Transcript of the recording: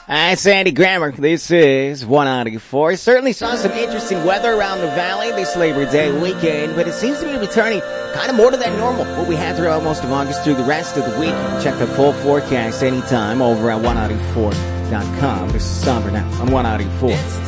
Hi, Sandy Grammer. This is 194. Certainly saw some interesting weather around the valley this Labor Day weekend, but it seems to be returning kind of more to that normal, what we had throughout most of August through the rest of the week. You can check the full forecast anytime over at 194.com. This is Somber now on 194.